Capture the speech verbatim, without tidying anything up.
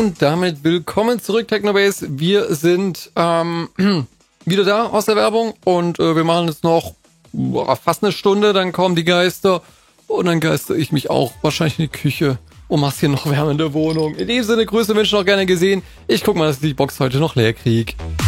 Und damit willkommen zurück, Technobase. Wir sind ähm, wieder da aus der Werbung und äh, wir machen jetzt noch boah, fast eine Stunde, dann kommen die Geister und dann geister ich mich auch wahrscheinlich in die Küche und mach's hier noch wärmer in der Wohnung. In dem Sinne, grüße Menschen noch gerne gesehen. Ich guck mal, dass ich die Box heute noch leer krieg.